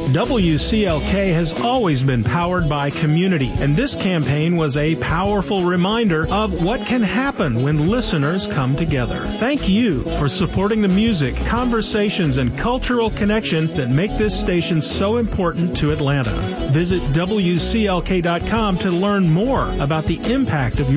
WCLK has always been powered by community, and this campaign was a powerful reminder of what can happen when listeners come together. Thank you for supporting the music, conversations, and cultural connection that make this station so important to Atlanta. Visit WCLK.com to learn more about the impact of your